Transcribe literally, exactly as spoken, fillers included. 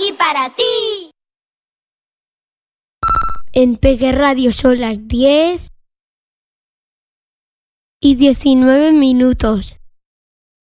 aquí para ti. En Peque Radio son las diez y diecinueve minutos.